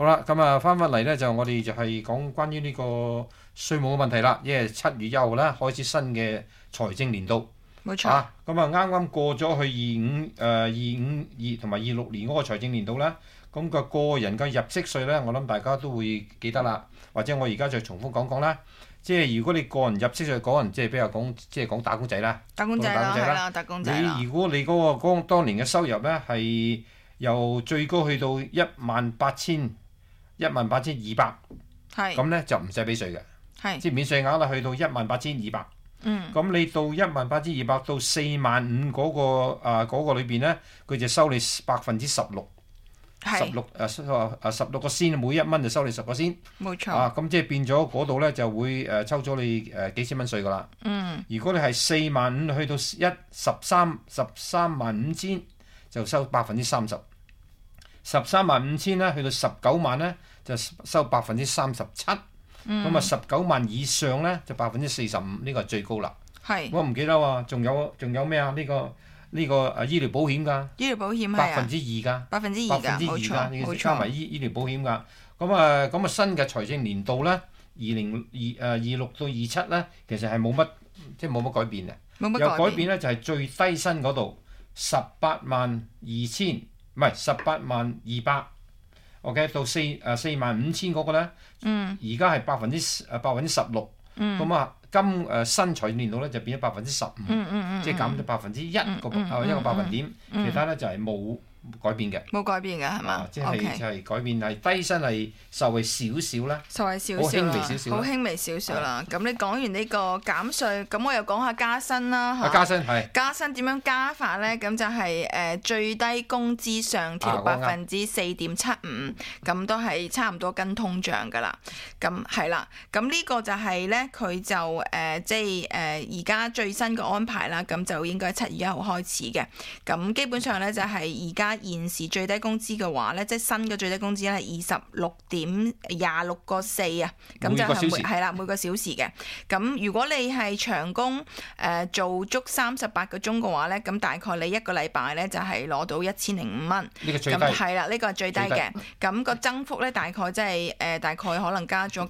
好啦，咁啊翻嚟咧就我哋就係講關於呢個稅務嘅問題啦，因為7月1號啦開始新嘅財政年度。 冇錯。 咁啊啱啱過咗去25同埋26年嗰個財政年度啦，咁個人嘅入息稅咧，我諗大家都會記得啦，或者我而家再重複講講啦。即係如果你個人入息稅講人，即係比較講即係講打工仔啦。 打工仔啦，係啦，打工仔啦。 你如果你嗰個當年嘅收入咧係由最高去到18200，咁咧就唔使俾稅嘅，即係免稅額啦，去到18200。咁你到18200到45000嗰個裏邊咧，佢就收你16%。16個仙，每1蚊就收你10個仙。 冇錯。 咁即係變咗嗰度咧就會抽咗你幾千蚊稅噶啦。如果你係45000去到135000就收30%。135000咧去到19萬咧就收37%。咁啊19萬以上咧就45%，呢個係最高啦。我唔記得喎，仲有咩啊？呢個醫療保險㗎， 醫療保險係 2%㗎 ，2%冇錯， 你要加埋醫療保險㗎。咁啊新嘅財政年度咧，26到27咧，其實係冇乜改變嘅。有改變咧就係最低薪嗰度182000，唔係182000。OK， 到45000嗰個咧，而家係16%。咁啊，新財政年度咧就變咗15%，即係減咗1%，一個百分點。其他咧就係冇改變嘅。 冇改變嘅係嘛？ 即係改變係低薪係受惠少少啦， 受惠少少啦，好輕微少少啦。咁你講完呢個減稅，咁我又講下加薪啦嚇。加薪點樣加法咧？咁就係最低工資上調4.75%，咁都係差唔多跟通脹噶啦。咁係啦，咁呢個就係咧，佢就即係而家最新嘅安排啦。咁就應該7月1號開始嘅。咁基本上咧就係而家現時最低工資嘅話咧，即係新嘅最低工資咧係26.26個4啊，咁就係每個小時嘅。咁如果你係長工做足38個鐘嘅話咧，咁大概你一個禮拜咧就係攞到1005蚊。 呢個最低。 係啦，呢個係最低嘅。咁個增幅咧大概即係大概可能加咗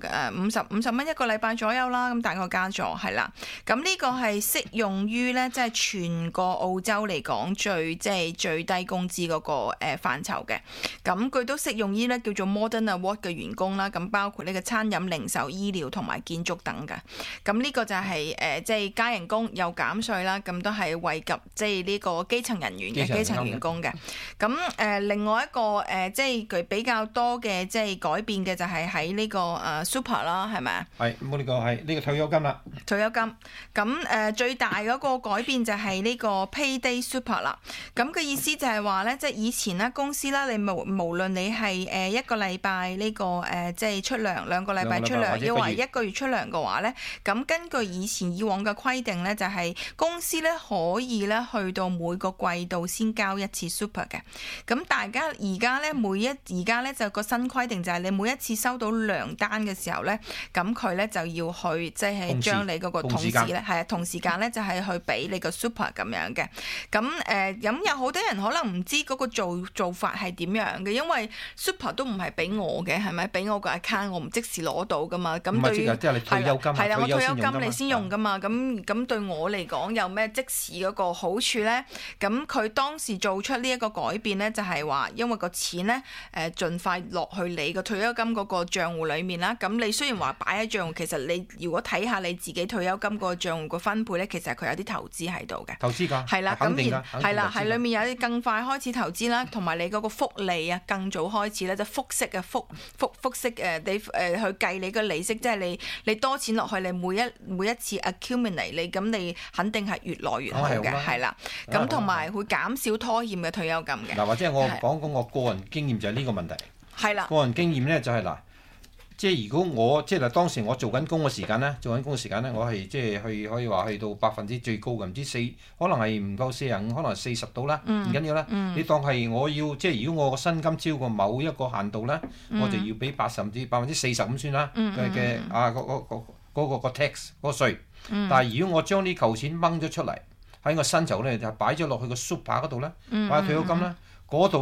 50蚊一個禮拜左右啦。咁大概加咗係啦。咁呢個係適用於咧即係全個澳洲嚟講即係最低工資嗰個範疇嘅。咁佢都適用於咧叫做 Modern Award 嘅員工啦。咁包括呢個餐飲、零售、醫療同埋建築等嘅。咁呢個就係即係加人工又減稅啦。咁都係惠及即係呢個基層人員嘅基層員工嘅。咁另外一個即係佢比較多嘅即係改變嘅就係喺呢個Super 啦，係咪啊？ 係冇呢個係呢個退休金啦。 退休金咁最大嗰個改變就係呢個 Payday Super 啦。咁嘅意思就係話咧，即係以前咧公司啦，你無論你係一個禮拜呢個即係出糧，2個禮拜出糧，抑或1個月出糧嘅話咧，咁根據以往嘅規定咧，就係公司咧可以咧去到每個季度先交一次 Super 嘅。咁大家而家咧就個新規定就係你每一次收到糧單嘅時候咧，咁佢咧就要去即係將你嗰個同時間咧就係去俾你個 Super 咁樣嘅。咁有好多人可能唔知嗰個做法係點樣嘅，因為 Super 都唔係俾我嘅，係咪？俾我個 account 我唔即時攞到噶嘛。咁對於即係你退休金， 係啦，我退休金你先用噶嘛。咁對我嚟講有咩即時嗰個好處咧？咁佢當時做出呢一個改變咧，就係話因為個錢咧盡快落去你個退休金嗰個賬戶裡面啦。咁你雖然話擺喺賬戶，其實你如果睇下你自己退休金個賬戶個分配咧，其實佢有啲投資喺度嘅。 投資㗎。 係啦，咁係啦，係裡面有啲更快開始投資啦，同埋你嗰個福利啊，更早開始咧，就複息啊，複息你去計你個利息，即係你多錢落去，你每一次 accumulate 咁你肯定係越來越好嘅，係啦。咁同埋會減少拖欠嘅退休金嘅。 嗱，或者我講我個人經驗就係呢個問題。 係啦。 個人經驗咧就係即係如果我即係當時我做緊工嘅時間咧，我係即係可以話去到最高嘅，唔知可能係唔夠45%，可能40到啦，唔緊要啦。你當係我要即係如果我個薪金超過某一個限度咧，我就要俾甚至45%算啦嘅嗰個 tax 嗰個稅。但係如果我將呢嚿錢掹咗出嚟喺個薪酬咧，就擺咗落去個 super 嗰度咧，擺退休金咧，嗰度咧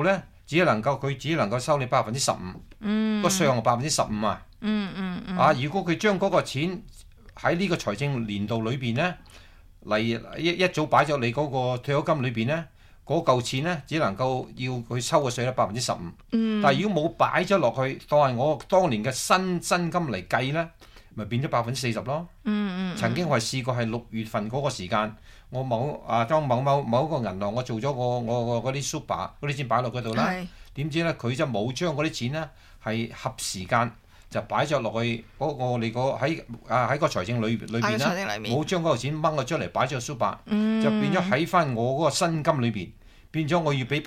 佢只能夠收你15%，個稅項係15%啊。如果佢將嗰個錢喺呢個財政年度裏邊咧，一早擺咗你嗰個退休金裏邊咧，嗰嚿錢咧只能夠要佢收個稅咧15%。但係如果冇擺咗落去，當係我當年嘅薪金嚟計咧，咪變咗40%咯。曾經我係試過係6月份嗰個時間，我當某一個銀行我做咗我嗰啲 super 嗰啲錢擺落嗰度啦，點知咧佢就冇將嗰啲錢咧係合時間就擺咗落去我哋喺個財政裏邊啦，冇將嗰嚿錢掹咗出嚟擺咗個 super，就變咗喺翻我嗰個薪金裏邊，變咗我要俾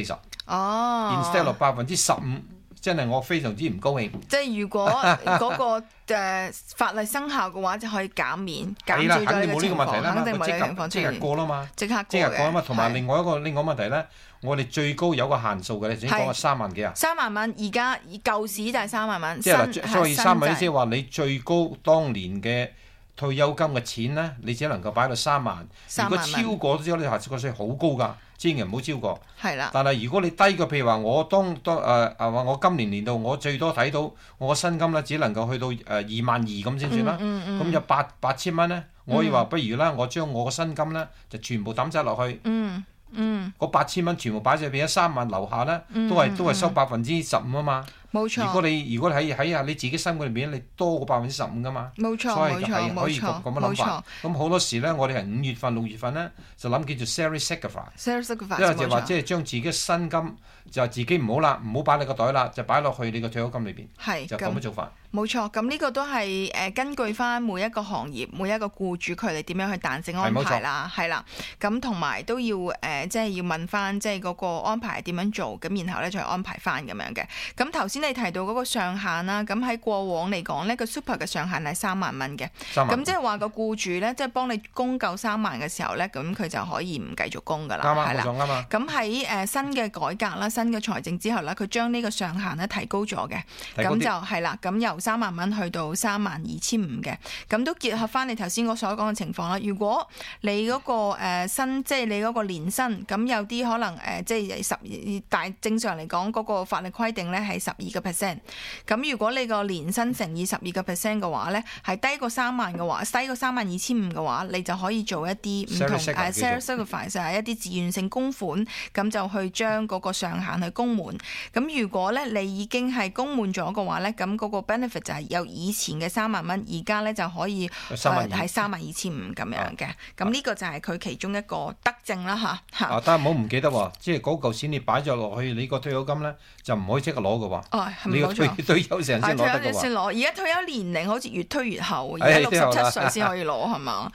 40%。instead of 15%。真係我非常之唔高興。 即係如果嗰個法例生效嘅話，就可以減免減少咗呢個情況，肯定冇呢個情況出現。 即日過啦嘛， 即刻過啊嘛。同埋另外一個問題咧，我哋最高有個限數嘅，你頭先講3萬幾啊 ？3萬蚊，而家舊市就係3萬蚊。 即係所以3萬，即係話你最高當年嘅退休金嘅錢咧，你只能夠擺到3萬。如果超過咗之後，你下個稅好高㗎。千祈唔好超過，但係如果你低過，譬如話我我今年度我最多睇到我薪金咧，只能夠去到22000咁先算啦。咁有8000蚊咧，我可以話不如啦，我將我個薪金咧就全部抌晒落去。嗰8000蚊全部擺晒變咗3萬樓下咧，都係收15%啊嘛。 冇錯。 如果你喺你自己生活裏邊，你多過15%噶嘛。 冇錯， 所以係可以咁樣諗法。咁好多時咧，我哋係5月份、6月份咧，就諗叫做 salary sacrifice。因為就話即係將自己薪金就自己唔好擺你個袋啦，就擺落去你個退休金裏邊。 係。 就咁樣做法。 冇錯，咁呢個都係根據翻每一個行業、每一個僱主佢哋點樣去彈性安排啦，係啦。咁同埋都要即係要問翻即係嗰個安排係點樣做，咁然後咧再安排翻咁樣嘅。咁頭先你提到嗰個上限啦，咁喺過往嚟講呢個 super 嘅上限係3萬蚊嘅。咁即係話個僱主咧，即係幫你供夠3萬嘅時候咧，咁佢就可以唔繼續供噶啦，係啦。啱啊。咁喺新嘅改革啦、新嘅財政之後咧，佢將呢個上限咧提高咗嘅。咁就係啦，咁由3萬蚊去到32500嘅，咁都結合翻你頭先我所講嘅情況啦。如果你嗰個薪，即係你嗰個年薪，咁有啲可能即係但正常嚟講嗰個法律規定咧係12%。咁如果你個年薪乘以12%嘅話咧，係低過3萬嘅話，低過32500嘅話，你就可以做一啲唔同salary sacrifice，係一啲自願性供款，咁就去將嗰個上限去供滿。咁如果咧你已經係供滿咗嘅話咧，咁嗰個 benefit 就係由以前嘅3萬蚊，而家咧就可以係32500咁樣嘅。咁呢個就係佢其中一個德政啦嚇。 但係唔好唔記得喎，即係嗰嚿錢你擺咗落去，你個退休金咧就唔可以即刻攞嘅喎。你要退休時先攞得嘅喎。 而家退休年齡好似越推越後，而家67歲先可以攞係嘛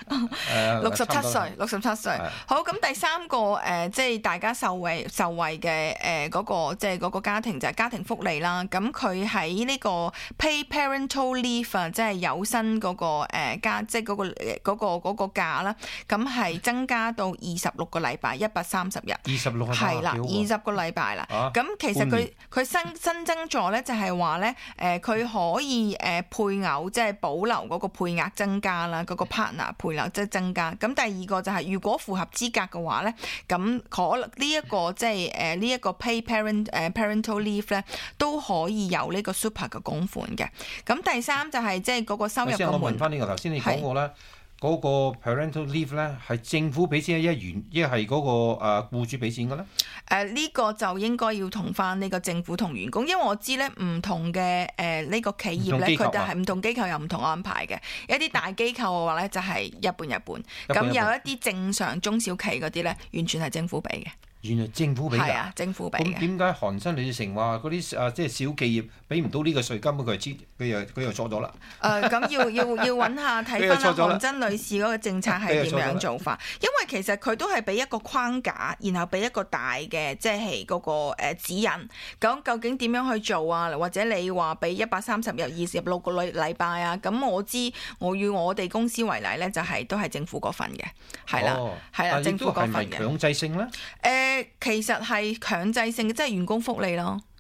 ？67歲。好，咁第三個即係大家受惠嘅嗰個即係嗰個家庭就係家庭福利啦。咁佢喺呢個 pay parental leave 啊，即係有薪嗰個即係嗰個假啦。咁係增加到26個禮拜，130日。 26 係啦，20個禮拜啦。咁其實佢新增咗咧，就係話咧佢可以配偶即係保留嗰個配額增加啦，嗰個 partner 配偶即係增加。咁第二個就係如果符合資格嘅話咧，咁可能呢一個即係呢一個 pay parental leave 咧都可以有呢個 super 嘅供款嘅。咁第三就係即係嗰個收入嘅門。 我問翻呢個頭先你講過啦，嗰個 parental leave 咧係政府俾錢，一係嗰個僱主俾錢嘅咧？ 呢個就應該要同翻呢個政府同員工，因為我知咧唔同嘅呢個企業咧，佢哋係唔同機構有唔同安排嘅。一啲大機構嘅話咧就係一半一半，咁有一啲正常中小企嗰啲咧，完全係政府俾嘅。 原來政府俾㗎， 係啊，政府俾嘅。 咁點解韓生你成話嗰啲即係小企業俾唔到呢個稅，根本佢又錯咗啦？ 咁要揾下睇翻韓真女士嗰個政策係點樣做法？因為其實佢都係俾一個框架，然後俾一個大嘅即係嗰個指引，咁究竟點樣去做啊？或者你話俾130日26個禮拜啊？咁我知我以我哋公司為例咧，就係都係政府嗰份嘅，係啦，係啦，政府嗰份嘅。 係咪強制性咧？ 其實係強制性嘅，即係員工福利咯。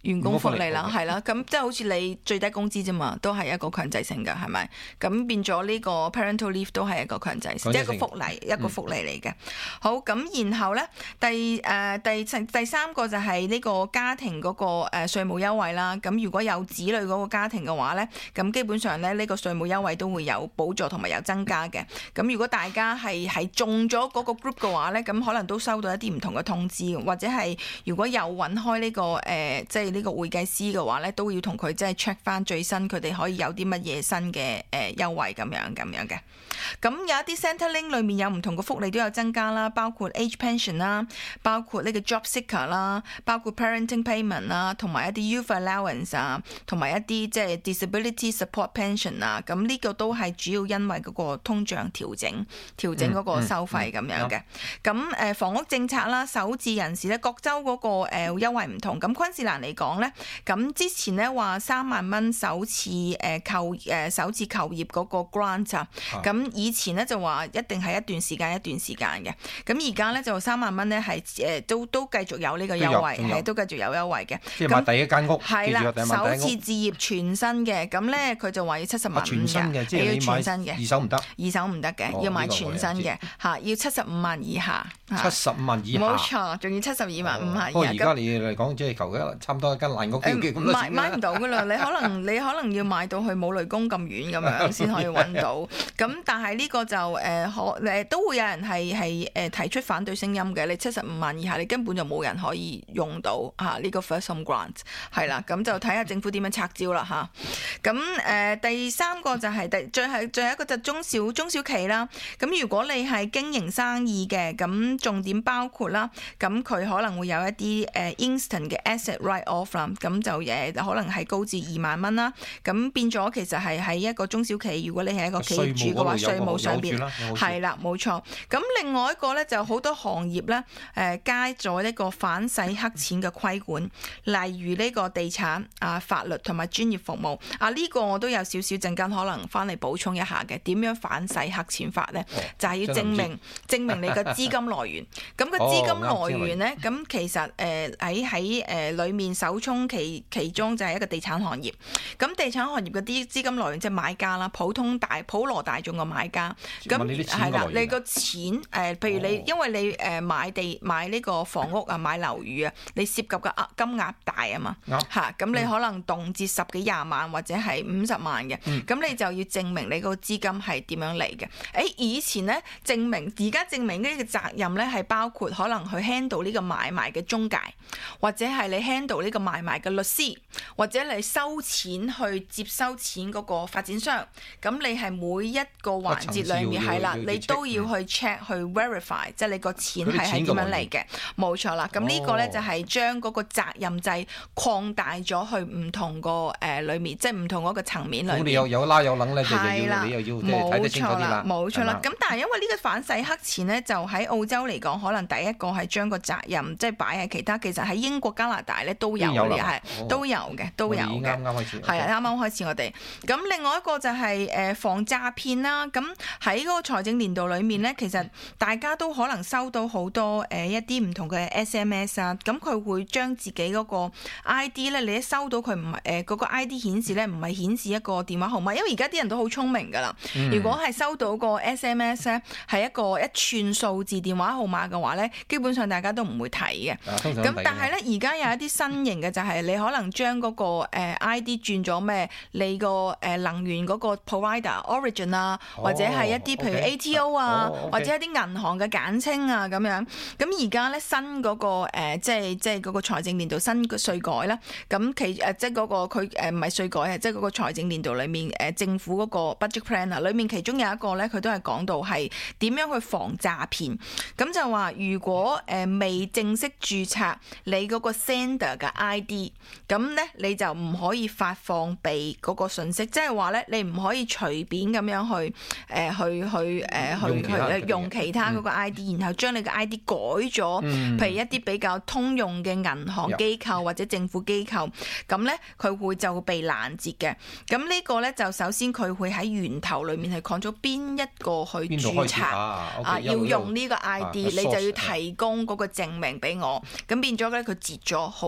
員工福利啦，係啦，咁即係好似你最低工資啫嘛，都係一個強制性嘅，係咪？咁變咗呢個 parental leave 都係一個強制性，一個福利，一個福利嚟嘅。好，咁然後咧，第三個就係呢個家庭嗰個稅務優惠啦。咁如果有子女嗰個家庭嘅話咧，咁基本上咧呢個稅務優惠都會有補助同埋有增加嘅。咁如果大家係中咗嗰個 group 嘅話咧，咁可能都收到一啲唔同嘅通知，或者係如果有揾開呢個即係呢個會計師嘅話咧，都要同佢即係 check 翻最新佢哋可以有啲乜嘢新嘅優惠咁樣嘅。咁有一啲 Centrelink 裏面有唔同嘅福利都有增加啦，包括 age pension 啦，包括呢個 job seeker 啦，包括 parenting payment 啦，同埋一啲 youth allowance 啊，同埋一啲即係 disability support pension 啊。咁呢個都係主要因為嗰個通脹調整嗰個收費咁樣嘅。咁房屋政策啦，首置人士咧，各州嗰個優惠唔同。咁昆士蘭嚟講咧，咁之前咧話3萬蚊首次購業嗰個 grant 啊，咁以前咧就話一定係一段時間嘅，咁而家咧就3萬蚊咧係都繼續有呢個優惠，係都繼續有優惠嘅。 即係買第一間屋， 係啦，首次置業全新嘅，咁咧佢就話要70萬全新嘅，即係你買二手唔得嘅， 要買全新嘅嚇，要75萬以下。 75萬以下， 冇錯，仲要72萬5下以下。 不過而家你嚟講，即係求嘅差唔多一間爛屋都要幾咁多錢。 買唔到噶啦，你可能要買到去冇雷公咁遠咁樣先可以揾到。咁但係呢個就都會有人係提出反對聲音嘅。你75萬以下，你根本就冇人可以用到呢個 First Home Grant 係啦。咁就睇下政府點樣拆招啦嚇。咁第三個就係最後一個就中小企啦。咁如果你係經營生意嘅，咁重點包括啦，咁佢可能會有一啲instant 嘅 asset write off 啦，咁就可能係高至2萬蚊啦。咁變咗其實係喺一個中小企，如果你係一個企業主嘅話，稅務上邊係啦，冇錯。咁另外一個咧就好多行業咧加咗一個反洗黑錢嘅規管，例如呢個地產法律同埋專業服務呢個我都有少少陣間可能翻嚟補充一下嘅。點樣反洗黑錢法咧？就係要證明你嘅資金來源。咁個資金來源咧，咁其實喺裏面首衝其中就係一個地產行業。咁地產行業嗰啲資金來源即係買家啦，普羅大眾嘅買家。咁係啦，你個錢譬如你因為你買呢個房屋買樓宇你涉及嘅金額大啊嘛咁你可能動輒10幾20萬或者係50萬嘅。咁你就要證明你個資金係點樣嚟嘅。以前咧而家證明呢個責任咧係包括可能去 handle 呢個買賣嘅中介，或者係你 handle 呢個買賣嘅律師，或者你收錢去接收錢嗰個發展商。咁你係每一個環節裏面係啦，你都要去 check 去 verify，即係你個錢係點樣嚟嘅。冇錯啦。咁呢個咧就係將嗰個責任制擴大咗去唔同個裏面，即係唔同嗰個層面裏面。 咁你有拉有楞咧，你又要睇得清楚啲啦。 冇錯啦。咁但係因為呢個反洗黑錢咧，就喺澳洲嚟講，可能第一個係將個責任即係擺喺其他。其實喺英國、加拿大咧都有嘅，係都有嘅。啱開始係啊，啱啱開始我哋。咁另外一個就係防詐騙啦。咁喺嗰個財政年度裏面咧，其實大家都可能收到好多一啲唔同嘅 SMS 啊。咁佢會將自己嗰個 ID 咧，你一收到佢唔係嗰個 ID 顯示咧，唔係顯示一個電話號碼，因為而家啲人都好聰明㗎啦。如果係收到個 SMS 咧，係一串數字電話號碼嘅話咧，基本上大家都唔會睇嘅。咁但係咧，而家有一啲新型嘅就係你可能將嗰個ID 轉咗咩？你個能源嗰個 provider origin 啊，或者係一啲譬如 ATO 啊，或者一啲銀行嘅簡稱啊咁樣。咁而家咧新嗰個即係嗰個財政年度新嘅稅改啦。咁即係嗰個佢唔係稅改啊，即係嗰個財政年度裏面政府嗰個 budget plan 啊，裏面其中有一個咧，佢都係講到係點樣去防詐騙。咁就話如果未正式註冊你嗰個 sender 嘅 ID， 咁咧你就唔可以發放俾嗰個信息，即係話咧你唔可以隨便咁樣去用其他嗰個 ID，然後將你嘅 ID 改咗，譬如一啲比較通用嘅銀行機構或者政府機構，咁咧佢就會被攔截嘅。咁呢個咧就首先佢會喺源頭裏面係講咗邊一個去註冊要用呢個 ID，你就要提供嗰個證明俾我。咁變咗咧佢截咗好多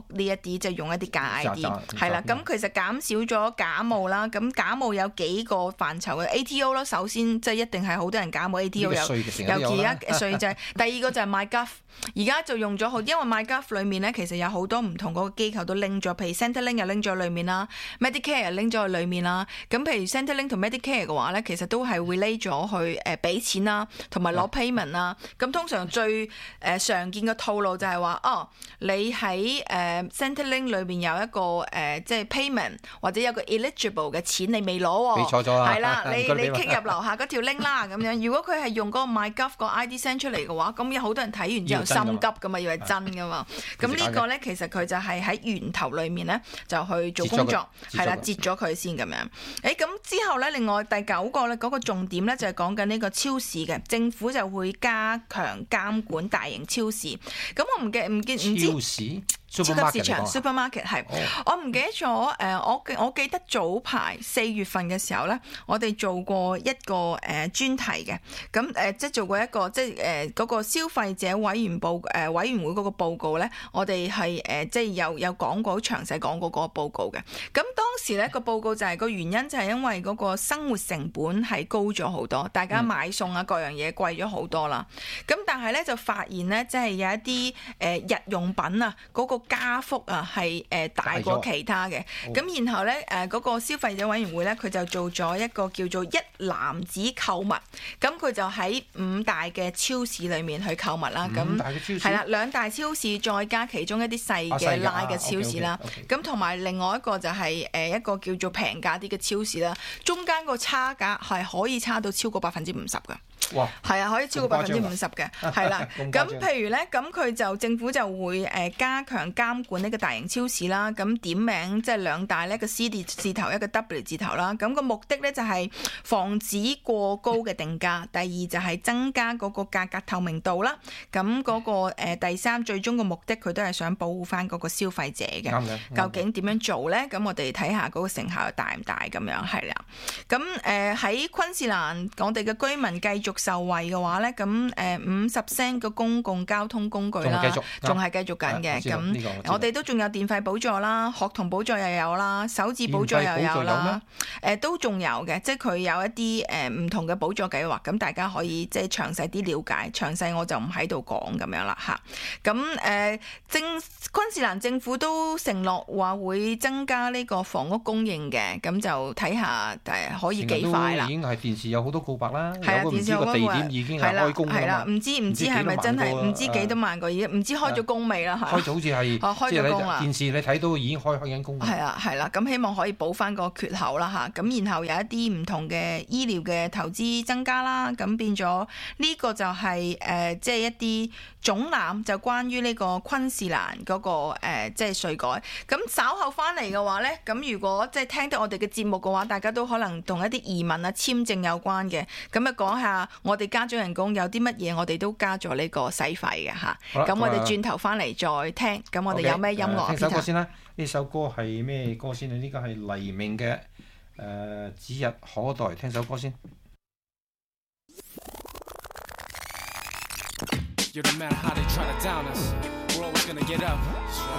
呢一啲即係用一啲假 ID， 詐係啦。咁其實減少咗假冒啦。咁假冒有幾個範疇嘅 ATO 啦，首先即係一定係好多人假冒 ATO 有其他稅制。第二個就係 MyGov， 而家就用咗好，因為 MyGov 裏面咧其實有好多唔同嗰個機構都拎咗，譬如 Centrelink 又拎咗裏面啦 ，Medicare 又拎咗去裏面啦。咁譬如 Centrelink 同 Medicare 嘅話咧，其實都係 relate 咗去俾錢啦，同埋攞 payment 啦。咁通常最常見嘅套路就係話，你喺Centrelink 裏面有一個即係 payment 或者有個 eligible 嘅錢你未攞喎， 俾錯咗啦， 係啦，你 click 入樓下嗰條 link 啦咁樣。如果佢係用嗰個 MyGov 個 ID send 出嚟嘅話，咁有好多人睇完之後心急噶嘛，以為真噶嘛。咁呢個咧其實佢就係喺源頭裏面咧就去做工作，係啦，截咗佢先咁樣。咁之後咧，另外第9個咧嗰個重點咧就係講緊呢個超市嘅，政府就會加強監管大型超市。咁我唔知。超級市場 supermarket 係，我唔記得咗我記得早排4月份嘅時候咧，我哋做過一個專題嘅，咁即係做過一個即係嗰個消費者委員會嗰個報告咧，我哋係即係有講過，好詳細講過嗰個報告嘅。咁當時咧個報告就係個原因就係因為嗰個生活成本係高咗好多，大家買餸啊各樣嘢貴咗好多啦。咁但係咧就發現咧，即係有一啲日用品啊嗰個加幅啊係大過其他嘅，咁然後咧嗰個消費者委員會咧佢就做咗一個叫做一籃子購物，咁佢就喺5大嘅超市裏面去購物啦，咁係啦2大超市再加其中一啲細嘅拉嘅超市啦，咁同埋另外一個就係一個叫做平價啲嘅超市啦，中間個差價係可以差到超過50%㗎。 哇！ 係啊，可以超過50%嘅，係啦。咁譬如咧，咁佢就政府就會加強監管呢個大型超市啦。咁點名即係2大呢，一個 C 字頭，一個 W 字頭啦。咁個目的咧就係防止過高嘅定價。第二就係增加嗰個價格透明度啦。咁嗰個第3最終嘅目的，佢都係想保護翻嗰個消費者嘅。究竟點樣做咧？咁我哋睇下嗰個成效大唔大咁樣係啦。咁喺昆士蘭，我哋嘅居民繼續受惠嘅話咧，咁50 cent 嘅公共交通工具啦，仲係繼續緊嘅。咁我哋都仲有電費補助啦，學童補助又有啦，首置補助又有啦，都仲有嘅，即係佢有一啲唔同嘅補助計劃，咁大家可以即係詳細啲了解，詳細我就唔喺度講咁樣啦嚇。咁昆士蘭政府都承諾話會增加呢個房屋供應嘅，咁就睇下可以幾快啦。 已經係電視有好多告白啦， 係啊，電視有個地點已經係開工㗎嘛， 唔知係咪真係唔知幾多萬個，而唔知開咗工未啦？ 開咗好似係開咗工啦。電視你睇到已經開緊工。 係啦，咁希望可以補翻個缺口啦嚇。咁然後有一啲唔同嘅醫療嘅投資增加啦，咁變咗呢個就係即係一啲總覽就關於呢個昆士蘭嗰個即係稅改。咁稍後翻嚟嘅話咧，咁如果即係聽得我哋嘅節目嘅話，大家都可能同一啲移民啊簽證有關嘅，咁啊講下我哋加咗人工有啲乜嘢，我哋都加咗呢個使費嘅嚇。咁我哋轉頭翻嚟再聽，咁我哋有咩音樂？ 聽首歌先啦，呢首歌係咩歌先啊？呢個係黎明嘅指日可待，聽首歌先。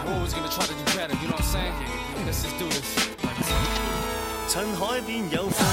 趁海邊有風